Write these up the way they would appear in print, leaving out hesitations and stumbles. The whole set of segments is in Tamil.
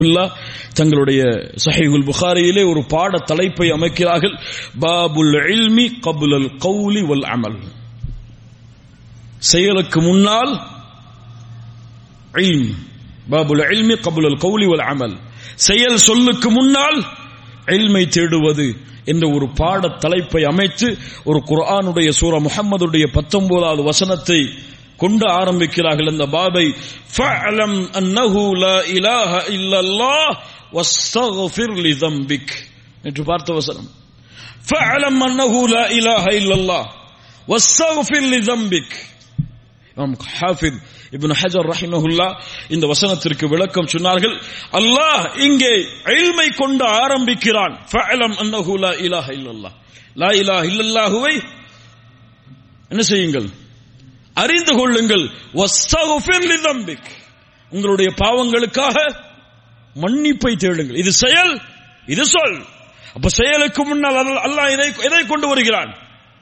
தங்களுடைய ஸஹீஹுல் புகாரியிலே ஒரு பாட தலைப்பை அமைக்கிறார்கள். பாபுல் இல்மி கப்லல் கௌலி வல் அமல். செயலுக்கு முன்னால் இல்ம். பாபுல் இல்மி கப்லல் கௌலி வல் அமல். செயல் சொல்லுக்கு முன்னால் இல்மை தேடுவது என்ற ஒரு பாட தலைப்பை அமைத்து ஒரு குர்ஆனுடைய சூரா முஹம்மதுடைய 19வது வசனத்தை கொண்டு ஆரம்பிக்கிறார்கள். அந்த பாபை ஃபஅலம் அன்னஹு லா இலாஹ இல்லல்லாஹ் வஸ்தக்ஃபிர் லிதம்பிக் என்று பார்த்த வசனம். ஃபஅலம் அன்னஹு லா இலாஹ இல்லல்லாஹ் வஸ்தக்ஃபிர் லிதம்பிக். இமாம் ஹாஃபிஸ் இப்னு ஹஜர் ரஹிமஹுல்லாஹ் இந்த வசனத்திற்கு விளக்கம் சொன்னார்கள். அல்லாஹ் இங்கே இல்மை கொண்டு ஆரம்பிக்கிறான். ஃபஅலம் அன்னஹு லா இலாஹ இல்லல்லாஹ். லா இலாஹ இல்லல்லாஹுவை என்ன செய்யுங்கள், அறிந்து கொள்ளுங்கள். வஸ்தக்ஃபிர் லிதம்பிக், உங்களுடைய பாவங்களுக்காக மன்னிப்பை தேடுங்கள். இது செயல், இது சொல். அப்ப செயலுக்கு முன்னால் அல்லாஹ் எதை கொண்டு வருகிறான்?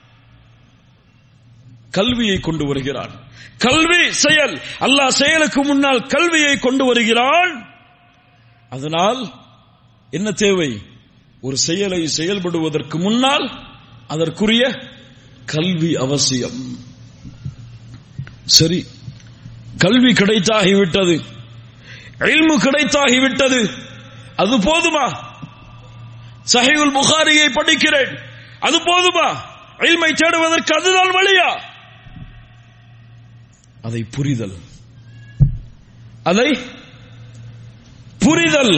கல்வியை கொண்டு வருகிறான். கல்வி செயல். அல்லாஹ் செயலுக்கு முன்னால் கல்வியை கொண்டு வருகிறான். அதனால் என்ன தேவை? ஒரு செயலை செயல்படுவதற்கு முன்னால் அதற்குரிய கல்வி அவசியம். சரி, கல்வி கிடைத்தாகிவிட்டது, இல்மு கிடைத்தாகிவிட்டது, அது போதுமா? ஸஹீஹுல் புகாரியை படிக்கிறேன், அது போதுமா? இல்மை தேடுவதற்கு அதுதான் வழியா? அதை புரிதல், அதை புரிதல்.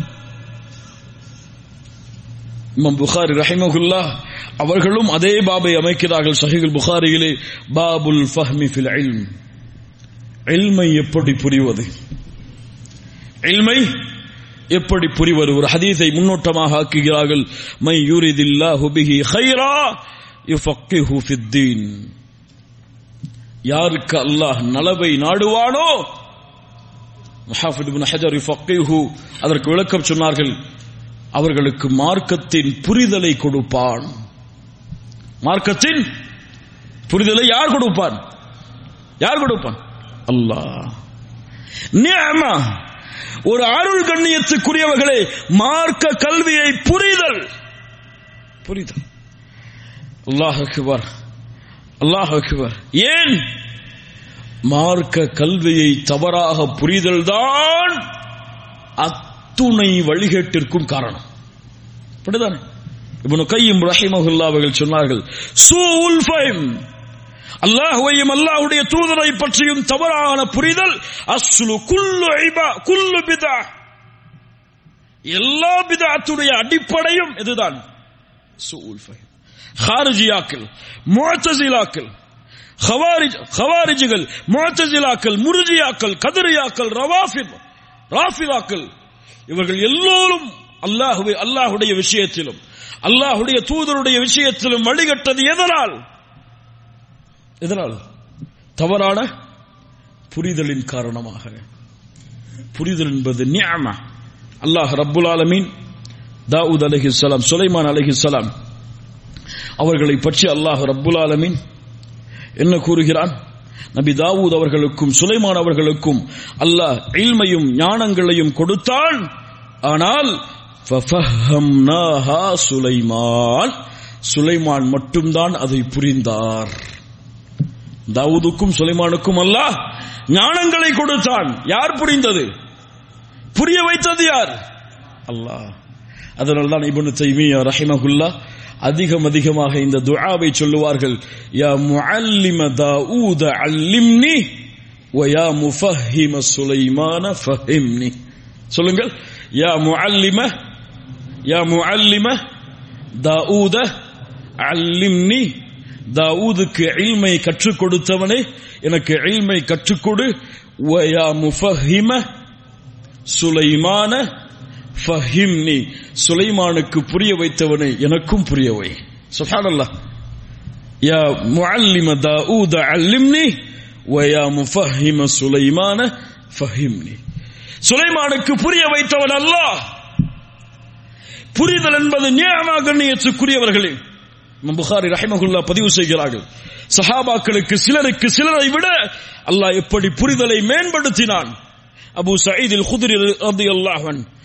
இமாம் புகாரி ரஹிமஹுல்லாஹ் அவர்களும் அதே பாபை அமைக்கிறார்கள் ஸஹீஹுல் புகாரியிலே. பாபுல் ஃபஹ்மி ஃபில் இல்ம். இல்மை எப்படி புரிவது, இல்மை எப்படி புரிவது? ஒரு ஹதீஸை முன்னோட்டமாக ஆக்குகிறார்கள். மை யுரிதில்லாஹு பிஹி கைரா யுஃபக்கிஹு ஃபித்தீன். யாருக்கு அல்லாஹ் நலவை நாடுவானோ, ஹாஃபிஸ் இப்னு ஹஜர் யுஃபக்கிஹு அதற்கு விளக்கம் சொன்னார்கள், அவர்களுக்கு மார்க்கத்தின் புரிதலை கொடுப்பான். மார்க்கத்தின் புரிதலை யார் கொடுப்பான்? யார் கொடுப்பான்? அல்லாஹ். நிஅமா, ஒரு அருள் கண்ணியத்துக்குரியவர்களே, மார்க்க கல்வியை புரிதல். புரிதல். அல்லாஹ் அக்பர், அல்லாஹ் அக்பர். ஏன்? மார்க்க கல்வியை தவறாக புரிதல் தான் அத்துணை வழிகேட்டிற்கும் காரணம். அப்படிதானே? இப்னு கய்யிம் ரஹிமஹுல்லாஹ் அவர்கள் சொன்னார்கள், சூஉல் ஃபஹம், அல்லாஹ்வையும் அல்லாஹ்வுடைய தூதரை பற்றியும் தவறான புரிதல் அஸ்லு குல்லு பிதா, எல்லா பிதஅத்துடைய அடிப்படையும் இதுதான். சூஉல் ஃபஹம். ஹாரிஜியாக்கள், முஅ்தஸிலாக்கள், ஹவாரிஜிகள், முஅ்தஸிலாக்கள், முர்ஜியாக்கள், கதரியாக்கள், ராஃபிதாக்கள், இவர்கள் எல்லோரும் அல்லாஹ்வுடைய விஷயத்திலும் அல்லாஹ்வுடைய தூதருடைய விஷயத்திலும் வழிகட்டது எதனால்? எதனால்? தவறான புரிதலின் காரணமாக. புரிதல் என்பது நிஅமா. அல்லாஹ் ரப்புல் ஆலமீன் தாவூத் அலைஹிஸ்ஸலாம், சுலைமான் அலைஹிஸ்ஸலாம் அவர்களை பற்றி அல்லாஹ் ரப்புல் ஆலமீன் என்ன கூறுகிறான்? நபி தாவூத் அவர்களுக்கும் சுலைமான் அவர்களுக்கும் அல்லாஹ் இல்மையும் ஞானங்களையும் கொடுத்தான். ஆனால் ஃபஃபஹம்னாஹா சுலைமான், சுலைமான் மட்டும்தான் அதை புரிந்தார். தாவூதுக்கும் சுலைமானுக்கும் அல்லாஹ் ஞானங்களை கொடுத்தான். யார் புரிந்தது? புரிய வைத்தது யார்? அல்லாஹ். அதனால்தான் இப்னு தைமிய்யா ரஹிமஹுல்லாஹ் அதிகமாக இந்த துஆவை சொல்லுவார்கள். யா முஅல்லிம தாவூத அல்லிம்னி வ யா முஃபஹிம சுலைமான ஃபஹிம்னி. சொல்லுங்கள். யா முஅல்லிம தாவூத அல்லிம்னி, தாவூதுக்கு இல்மை கற்றுக் கொடுத்தவனே எனக்கு இல்மை கற்றுக்கொடு. வ யா முஃபஹிம சுலைமான ஃபஹிம்னி, சுலைமானுக்கு புரிய வைத்தவனை எனக்கும் புரிய வை. சுப்ஹானல்லாஹ். யா முஅல்லிம தாவூத அல்லிம்னி வ யா முஃபஹிம சுலைமான ஃபஹிம்னி. சுலைமானுக்கு புரிய வைத்தவன் அல்லாஹ். புரிதல் என்பது நிஅமா கண்ணியத்துக்குரியவர்களே. இமாம் புகாரி ரஹிமஹுல்லாஹ் பதிவு செய்கிறார்கள், சஹாபாக்களுக்கு சிலரை விட அல்லாஹ் எப்படி புரிதலை மேம்படுத்தினான். அபூ சயீத் அல் குத்ரி ரலியல்லாஹு அன்ஹு